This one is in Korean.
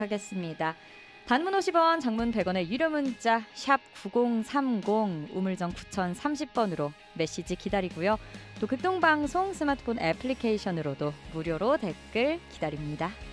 하겠습니다. 단문 50원, 장문 100원의 유료 문자 샵 9030 우물정 9030번으로 메시지 기다리고요. 또 극동방송 스마트폰 애플리케이션으로도 무료로 댓글 기다립니다.